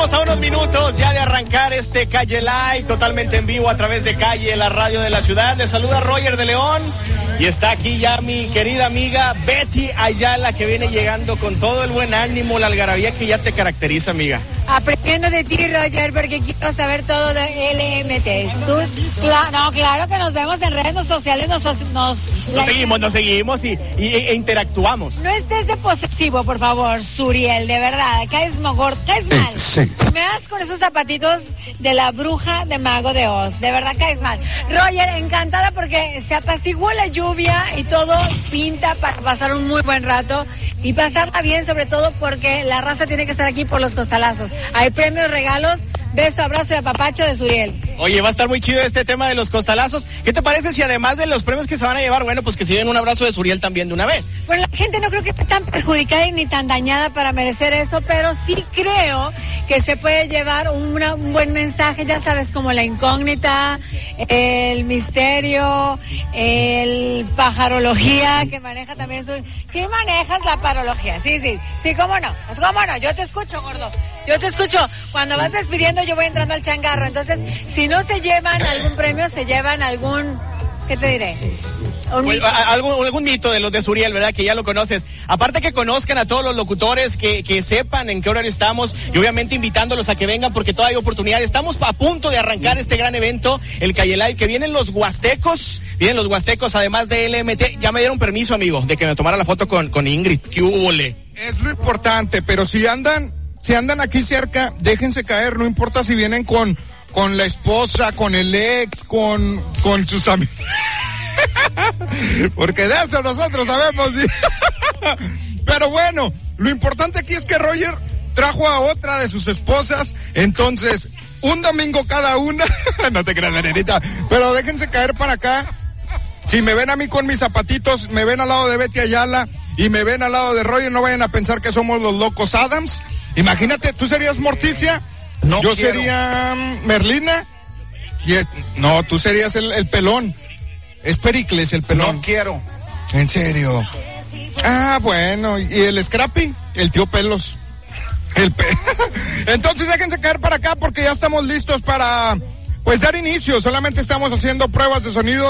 Estamos a unos minutos ya de arrancar este Calle Live, totalmente en vivo a través de Calle, la radio de la ciudad. Les saluda Roger de León y está aquí ya mi querida amiga Betty Ayala, que viene llegando con todo el buen ánimo, la algarabía que ya te caracteriza, amiga. Aprendiendo de ti, Roger, porque quiero saber todo de LMT. Claro que nos vemos en redes sociales, nos seguimos e interactuamos. No estés de posesivo, por favor, Suriel, de verdad, caes mal. Sí. Me das con esos zapatitos de la bruja de Mago de Oz, de verdad caes mal. Roger, encantada porque se apaciguó la lluvia y todo pinta para pasar un muy buen rato y pasarla bien, sobre todo porque la raza tiene que estar aquí por los costalazos. Hay premios, regalos, beso, abrazo y apapacho de Suriel. Oye, va a estar muy chido este tema de los costalazos. ¿Qué te parece si además de los premios que se van a llevar, bueno, pues que se lleven un abrazo de Suriel también de una vez? Bueno, la gente no creo que esté tan perjudicada y ni tan dañada para merecer eso, pero sí creo que se puede llevar un buen mensaje, ya sabes, como la incógnita, el misterio, el pajarología, que maneja también Sí manejas la parología, sí, cómo no, yo te escucho, gordo. Yo te escucho. Cuando vas despidiendo, yo voy entrando al changarro. Entonces, si no se llevan algún premio, se llevan algún... ¿Qué te diré? Algún mito de los de Suriel, ¿verdad? Que ya lo conoces. Aparte que conozcan a todos los locutores, que sepan en qué horario estamos y obviamente invitándolos a que vengan porque todavía hay oportunidad. Estamos a punto de arrancar este gran evento, el Calle Live, que vienen los huastecos, además de LMT. Ya me dieron permiso, amigo, de que me tomara la foto con Ingrid. ¡Qué húbole! Es lo importante, pero si andan aquí cerca, déjense caer, no importa si vienen con la esposa, con el ex, con sus amigos. Porque de eso nosotros sabemos. Pero bueno, lo importante aquí es que Roger trajo a otra de sus esposas, entonces, un domingo cada una. No te creas, nenita, pero déjense caer para acá. Si me ven a mí con mis zapatitos, me ven al lado de Betty Ayala y me ven al lado de Roger, no vayan a pensar que somos los locos Adams. Imagínate, tú serías Morticia, no yo quiero. Sería Merlina, no, tú serías el pelón, es Pericles el pelón. No quiero. ¿En serio? Ah, bueno, ¿y el Scrappy? El tío Pelos. Entonces déjense caer para acá porque ya estamos listos para, pues, dar inicio. Solamente estamos haciendo pruebas de sonido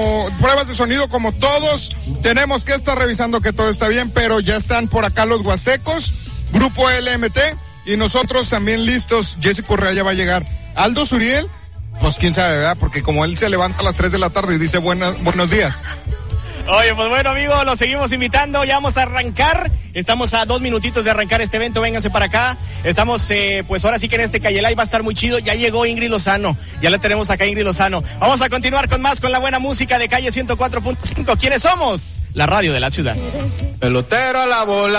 como todos. Tenemos que estar revisando que todo está bien, pero ya están por acá los huastecos. Grupo LMT y nosotros también listos. Jesse Correa ya va a llegar. Aldo Suriel, pues quién sabe, ¿verdad? Porque como él se levanta a las 3 de la tarde y dice buenos días. Oye, pues bueno, amigos, los seguimos invitando. Ya vamos a arrancar. Estamos a 2 minutitos de arrancar este evento. Vénganse para acá. Estamos, pues ahora sí que en este Calle Live va a estar muy chido. Ya llegó Ingrid Lozano. Ya la tenemos acá, Ingrid Lozano. Vamos a continuar con la buena música de Calle 104.5. ¿Quiénes somos? La radio de la ciudad. Pelotero a la bola.